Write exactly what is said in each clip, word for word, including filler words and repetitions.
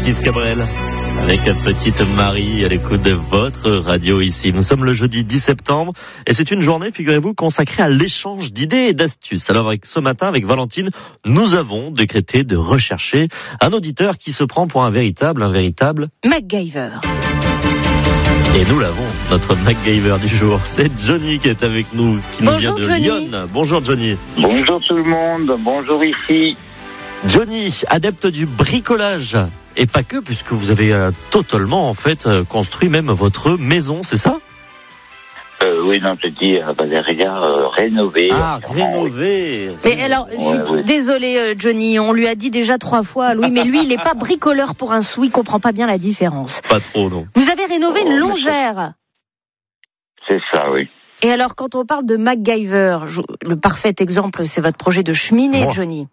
Francis Cabrel avec Petite Marie à l'écoute de votre radio ici. Nous sommes le jeudi dix septembre et c'est une journée, figurez-vous, consacrée à l'échange d'idées et d'astuces. Alors avec, ce matin, avec Valentine, nous avons décrété de rechercher un auditeur qui se prend pour un véritable, un véritable... MacGyver. Et nous l'avons, notre MacGyver du jour. C'est Johnny qui est avec nous, qui nous Bonjour, vient de Johnny. Lyon. Bonjour Johnny. Bonjour tout le monde, bonjour ici. Johnny, adepte du bricolage. Et pas que, puisque vous avez euh, totalement, en fait, euh, construit même votre maison, c'est ça? Euh, oui, non, je dis euh, Valéria, euh, rénové. Ah, Vraiment, rénové. Mais alors, je suis Ouais, ouais. désolée, euh, Johnny, on lui a dit déjà trois fois, Louis, mais lui, il n'est pas bricoleur pour un sou, il comprend pas bien la différence. Pas trop, non. Vous avez rénové Oh, une mais longère. C'est ça, oui. Et alors, quand on parle de MacGyver, je- le parfait exemple, c'est votre projet de cheminée, Moi. Johnny.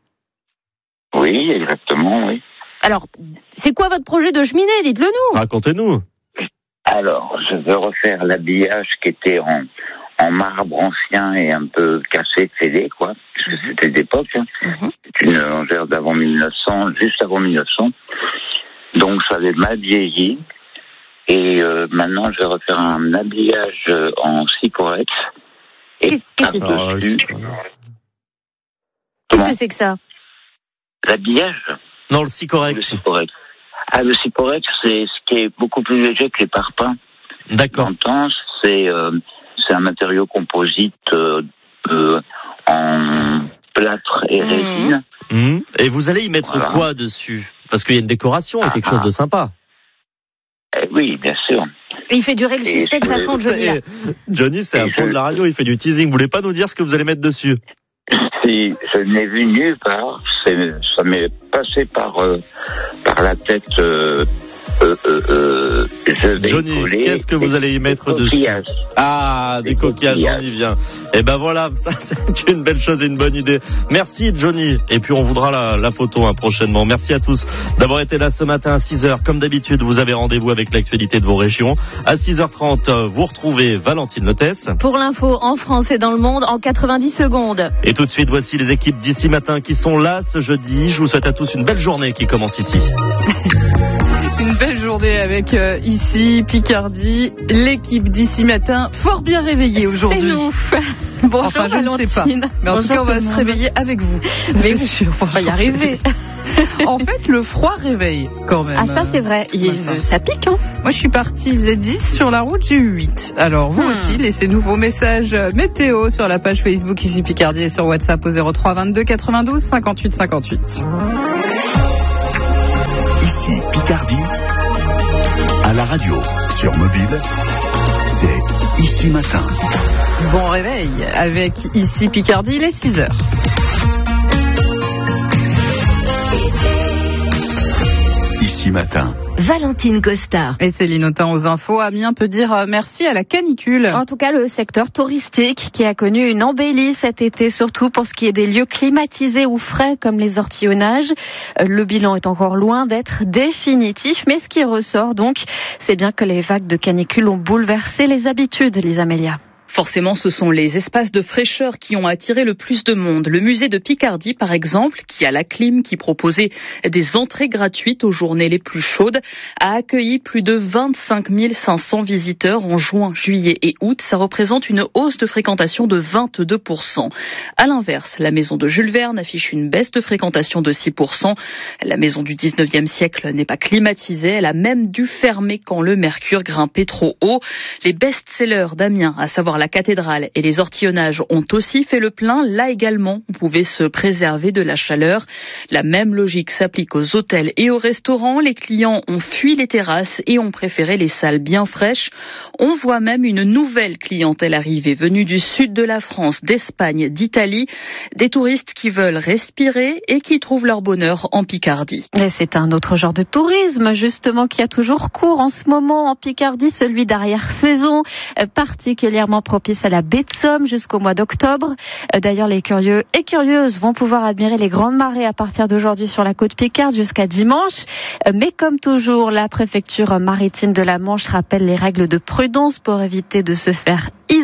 Oui, exactement, oui. Alors, c'est quoi votre projet de cheminée? Dites-le nous. Racontez-nous. Alors, je veux refaire l'habillage qui était en, en marbre ancien et un peu cassé, fêlé, quoi, parce que c'était d'époque. Hein. Mhm. C'est une longère d'avant mille neuf cents, juste avant mille neuf cents. Donc, ça avait mal vieilli. Et euh, maintenant, je vais refaire un habillage euh, en Sycorex. Et Qu'est- qu'est-ce que c'est par-dessus, Ah, c'est- Qu'est-ce que c'est que ça? l'habillage. Non, le Le Sycorex. Sycorex. Ah, le Sycorex, c'est ce qui est beaucoup plus léger que les parpaings. D'accord. D'antan, c'est euh, c'est un matériau composite euh, euh, en plâtre et Mhm. résine. Hum. Et vous allez y mettre Voilà. quoi dessus? Parce qu'il y a une décoration et Ah, quelque ah. chose de sympa. Eh oui, bien sûr. Et il fait durer le Et suspense à je- fond, Johnny. là. C'est- Johnny, c'est Et un pro je- de la radio, il fait du teasing. Vous voulez pas nous dire ce que vous allez mettre dessus? Si je n'ai vu nulle part, c'est- ça m'est passé par euh, par la tête. Euh, euh, euh, euh, je vais Johnny, coller qu'est-ce que des- vous allez y mettre des dessus? coquillages. Ah, des Des coquillages, on coquillages. y vient. Et ben voilà, ça c'est une belle chose et une bonne idée. Merci Johnny. Et puis on voudra la, la photo hein, prochainement. Merci à tous d'avoir été là ce matin à six heures. Comme d'habitude, vous avez rendez-vous avec l'actualité de vos régions. À six heures trente, vous retrouvez Valentine Lotès. Pour l'info en France et dans le monde en quatre-vingt-dix secondes. Et tout de suite, voici les équipes d'ici matin qui sont là ce jeudi. Je vous souhaite à tous une belle journée qui commence ici. Une belle journée avec euh, ici Picardie, l'équipe d'ici matin, fort bien réveillée aujourd'hui. C'est nous. Bonjour Enfin, je ne sais pas. Valentine. Mais en tout Bonjour cas, on va tout le se monde. réveiller avec vous. Mais C'est sûr. on va y arriver. En fait, le froid réveille quand même. Ah ça c'est vrai, ce Il- matin. ça pique hein. Moi, je suis partie, il faisait dix sur la route, j'ai eu huit. Alors, vous Hmm. aussi, laissez-nous vos messages météo sur la page Facebook ici Picardie et sur WhatsApp au zéro trois vingt-deux quatre-vingt-douze cinquante-huit cinquante-huit. Ici Picardie, à la radio, sur mobile, c'est Ici Matin. Bon réveil avec ici Picardie, il est six heures. Ici Matin. Valentine Costa. Et Céline Autain aux infos. Amiens peut dire euh, merci à la canicule. En tout cas, le secteur touristique qui a connu une embellie cet été, surtout pour ce qui est des lieux climatisés ou frais comme les ortillonnages. Euh, Le bilan est encore loin d'être définitif, mais ce qui ressort donc, c'est bien que les vagues de canicule ont bouleversé les habitudes, Lisa Amélia. Forcément, ce sont les espaces de fraîcheur qui ont attiré le plus de monde. Le musée de Picardie, par exemple, qui a la clim, qui proposait des entrées gratuites aux journées les plus chaudes, a accueilli plus de vingt-cinq mille cinq cents visiteurs en juin, juillet et août. Ça représente une hausse de fréquentation de vingt-deux pour cent. À l'inverse, la maison de Jules Verne affiche une baisse de fréquentation de six pour cent. La maison du dix-neuvième siècle n'est pas climatisée. Elle a même dû fermer quand le mercure grimpait trop haut. Les best-sellers d'Amiens, à savoir la cathédrale et les ortillonnages, ont aussi fait le plein. Là également, on pouvait se préserver de la chaleur. La même logique s'applique aux hôtels et aux restaurants. Les clients ont fui les terrasses et ont préféré les salles bien fraîches. On voit même une nouvelle clientèle arriver, venue du sud de la France, d'Espagne, d'Italie. Des touristes qui veulent respirer et qui trouvent leur bonheur en Picardie. Et c'est un autre genre de tourisme, justement, qui a toujours cours en ce moment en Picardie, celui d'arrière-saison, euh, particulièrement propice à la baie de Somme jusqu'au mois d'octobre. Euh, D'ailleurs, les curieux et curieuses vont pouvoir admirer les grandes marées à partir d'aujourd'hui sur la côte Picarde jusqu'à dimanche. Euh, Mais comme toujours, la préfecture maritime de la Manche rappelle les règles de prudence pour éviter de se faire isoler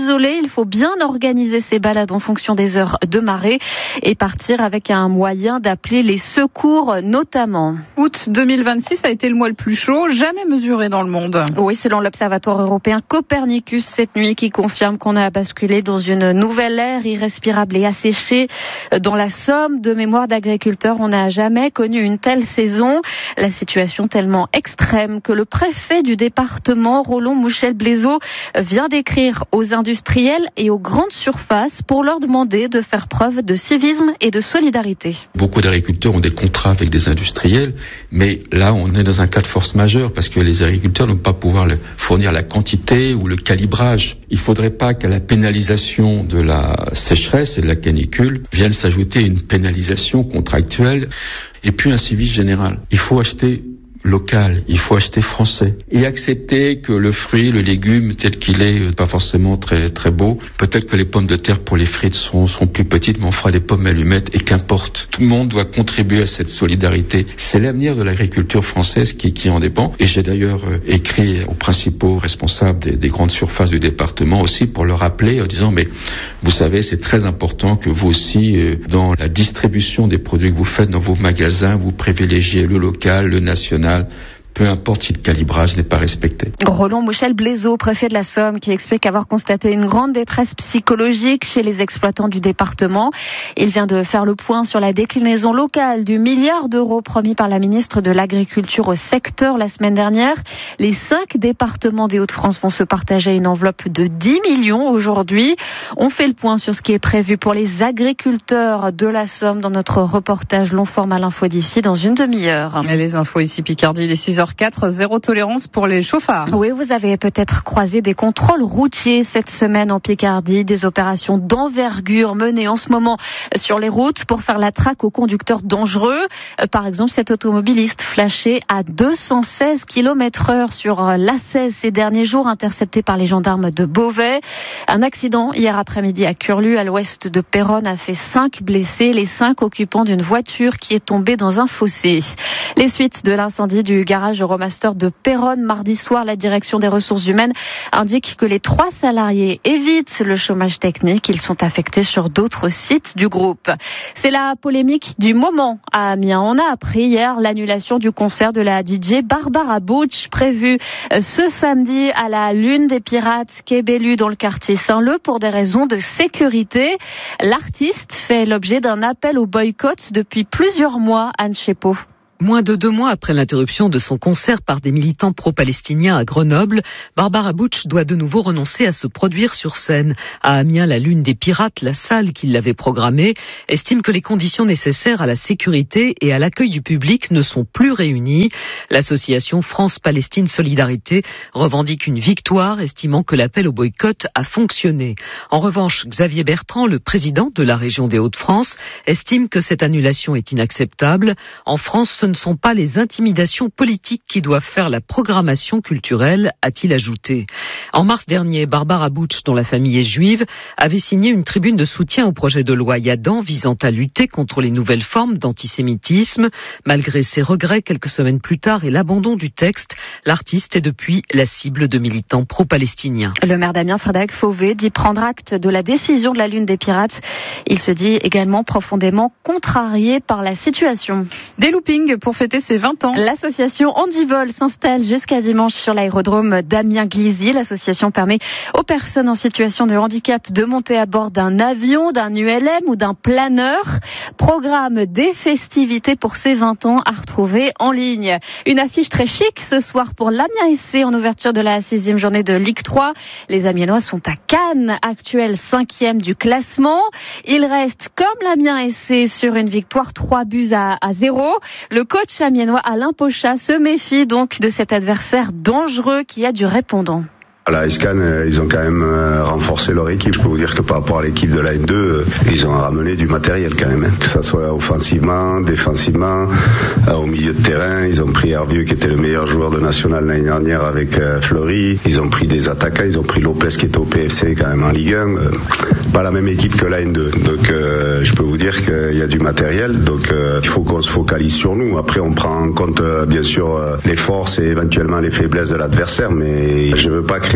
isolé. Il faut bien organiser ses balades en fonction des heures de marée et partir avec un moyen d'appeler les secours notamment. Août deux mille vingt-six a été le mois le plus chaud jamais mesuré dans le monde. Oui, selon l'Observatoire européen Copernicus cette nuit qui confirme qu'on a basculé dans une nouvelle ère irrespirable et asséchée. Dans la Somme, de mémoire d'agriculteurs, on n'a jamais connu une telle saison. La situation tellement extrême que le préfet du département, Roland Mouchel-Blaisot, vient d'écrire aux industriels et aux grandes surfaces pour leur demander de faire preuve de civisme et de solidarité. Beaucoup d'agriculteurs ont des contrats avec des industriels, mais là on est dans un cas de force majeure parce que les agriculteurs ne vont pas pouvoir fournir la quantité ou le calibrage. Il ne faudrait pas qu'à la pénalisation de la sécheresse et de la canicule vienne s'ajouter une pénalisation contractuelle et puis un civisme général. Il faut acheter local, il faut acheter français et accepter que le fruit, le légume tel qu'il est, pas forcément très très beau. Peut-être que les pommes de terre pour les frites sont sont plus petites, mais on fera des pommes allumettes et qu'importe. Tout le monde doit contribuer à cette solidarité. C'est l'avenir de l'agriculture française qui qui en dépend. Et j'ai d'ailleurs euh, écrit aux principaux responsables des, des grandes surfaces du département aussi pour leur rappeler en disant mais vous savez c'est très important que vous aussi euh, dans la distribution des produits que vous faites dans vos magasins vous privilégiez le local, le national. Peu importe si le calibrage n'est pas respecté. Roland Mouchel-Blaisot, préfet de la Somme, qui explique avoir constaté une grande détresse psychologique chez les exploitants du département. Il vient de faire le point sur la déclinaison locale du milliard d'euros promis par la ministre de l'Agriculture au secteur la semaine dernière. Les cinq départements des Hauts-de-France vont se partager une enveloppe de dix millions aujourd'hui. On fait le point sur ce qui est prévu pour les agriculteurs de la Somme dans notre reportage long format l'info d'ici dans une demi-heure. Et les infos ici Picardie, les six heures quatre, zéro tolérance pour les chauffards. Oui, vous avez peut-être croisé des contrôles routiers cette semaine en Picardie, des opérations d'envergure menées en ce moment sur les routes pour faire la traque aux conducteurs dangereux. Par exemple, cet automobiliste flashé à deux cent seize kilomètres heure sur l'A seize ces derniers jours, intercepté par les gendarmes de Beauvais. Un accident hier après-midi à Curlu, à l'ouest de Péronne, a fait cinq blessés, les cinq occupants d'une voiture qui est tombée dans un fossé. Les suites de l'incendie du garage Euromaster de Péronne mardi soir, la direction des ressources humaines indique que les trois salariés évitent le chômage technique. Ils sont affectés sur d'autres sites du groupe. C'est la polémique du moment à Amiens. On a appris hier l'annulation du concert de la D J Barbara Butch prévu ce samedi à la Lune des Pirates quai Bellu dans le quartier Saint-Leu pour des raisons de sécurité. L'artiste fait l'objet d'un appel au boycott depuis plusieurs mois. Anne Chepeau. Moins de deux mois après l'interruption de son concert par des militants pro-palestiniens à Grenoble, Barbara Butch doit de nouveau renoncer à se produire sur scène. À Amiens, la Lune des Pirates, la salle qui l'avait programmée, estime que les conditions nécessaires à la sécurité et à l'accueil du public ne sont plus réunies. L'association France-Palestine Solidarité revendique une victoire, estimant que l'appel au boycott a fonctionné. En revanche, Xavier Bertrand, le président de la région des Hauts-de-France, estime que cette annulation est inacceptable. En France, ce ne sont pas les intimidations politiques qui doivent faire la programmation culturelle, a-t-il ajouté. En mars dernier, Barbara Butch, dont la famille est juive, avait signé une tribune de soutien au projet de loi Yadan visant à lutter contre les nouvelles formes d'antisémitisme. Malgré ses regrets quelques semaines plus tard et l'abandon du texte, l'artiste est depuis la cible de militants pro-palestiniens. Le maire d'Amiens, Frédéric Fauvet, dit prendre acte de la décision de la Lune des Pirates. Il se dit également profondément contrarié par la situation. Des loopings pour fêter ses vingt ans. L'association Handivol s'installe jusqu'à dimanche sur l'aérodrome d'Amiens-Glizy. L'association permet aux personnes en situation de handicap de monter à bord d'un avion, d'un U L M ou d'un planeur. Programme des festivités pour ses vingt ans à retrouver en ligne. Une affiche très chic ce soir pour l'Amiens S C en ouverture de la sixième journée de Ligue trois. Les Amiénois sont à Cannes, actuel cinquième du classement. Ils restent comme l'Amiens S C sur une victoire trois buts à, à zéro. Le coach amiénois Alain Pochat se méfie donc de cet adversaire dangereux qui a du répondant. À la S C A N, ils ont quand même renforcé leur équipe. Je peux vous dire que par rapport à l'équipe de la N deux, ils ont ramené du matériel quand même, que ça soit offensivement, défensivement, au milieu de terrain. Ils ont pris Hervieux qui était le meilleur joueur de national l'année dernière avec Fleury. Ils ont pris des attaquants, ils ont pris Lopez qui était au P F C quand même en Ligue un. Pas la même équipe que la N deux. Donc euh, je peux vous dire qu'il y a du matériel. Donc euh, il faut qu'on se focalise sur nous. Après on prend en compte euh, bien sûr euh, les forces et éventuellement les faiblesses de l'adversaire, mais je veux pas créer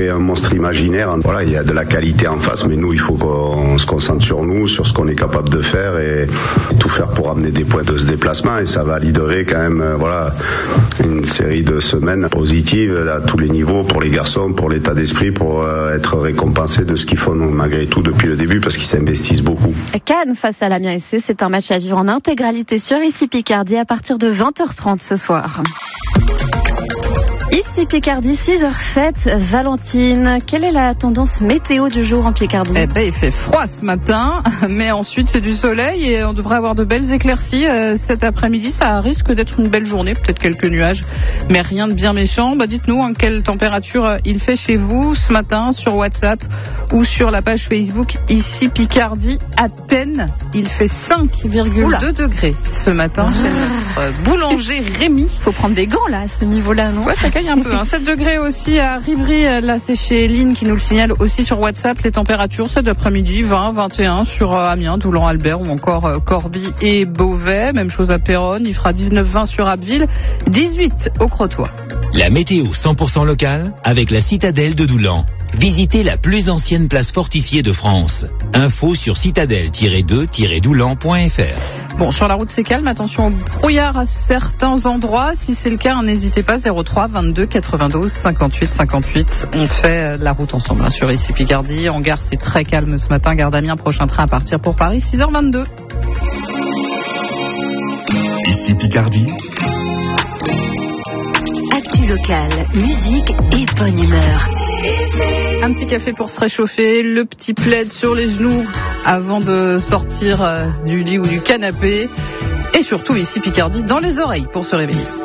créer un monstre imaginaire. Voilà, il y a de la qualité en face, mais nous, il faut qu'on se concentre sur nous, sur ce qu'on est capable de faire et tout faire pour amener des points de ce déplacement. Et ça validerait quand même, euh, voilà, une série de semaines positives à tous les niveaux pour les garçons, pour l'état d'esprit, pour euh, être récompensés de ce qu'ils font malgré tout depuis le début, parce qu'ils s'investissent beaucoup. Cannes face à l'Amiens S C, c'est un match à vivre en intégralité sur Ici Picardie à partir de vingt heures trente ce soir. Ici Picardie, six heures sept. Valentine, quelle est la tendance météo du jour en Picardie? Eh ben, il fait froid ce matin, mais ensuite c'est du soleil et on devrait avoir de belles éclaircies euh, cet après-midi. Ça risque d'être une belle journée, peut-être quelques nuages, mais rien de bien méchant. Bah, dites-nous en quelle température il fait chez vous ce matin sur WhatsApp ou sur la page Facebook Ici Picardie. À peine, il fait cinq virgule deux degrés ce matin chez notre boulanger Rémi. Faut prendre des gants là à ce niveau-là, non? Ouais, ça caille un peu. Hein. sept degrés aussi à Rivry. Là, c'est chez Lynn qui nous le signale aussi sur WhatsApp. Les températures cet après-midi, vingt, vingt et un sur Amiens, Doulan, Albert ou encore euh, Corbie et Beauvais. Même chose à Péronne. Il fera dix-neuf vingt sur Abbeville, dix-huit au Crotoy. La météo cent pour cent locale avec la citadelle de Doulan. Visitez la plus ancienne place fortifiée de France. Info sur citadelle tiret deux tiret doulan point f r. Bon, sur la route c'est calme, attention au brouillard à certains endroits. Si c'est le cas, n'hésitez pas, zéro trois vingt-deux quatre-vingt-douze cinquante-huit cinquante-huit. On fait la route ensemble hein, sur Ici Picardie. En gare, c'est très calme ce matin. Gare d'Amiens, prochain train à partir pour Paris, six heures vingt-deux. Ici Picardie. Actu locale, musique et bonne humeur. Un petit café pour se réchauffer, le petit plaid sur les genoux avant de sortir du lit ou du canapé. Et surtout Ici Picardie dans les oreilles pour se réveiller.